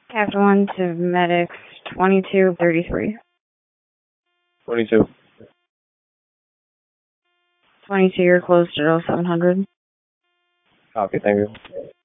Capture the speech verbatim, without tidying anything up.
Captain one to medics twenty-two thirty-three. twenty-two. twenty-two, you're closed at oh seven hundred. Copy, thank you.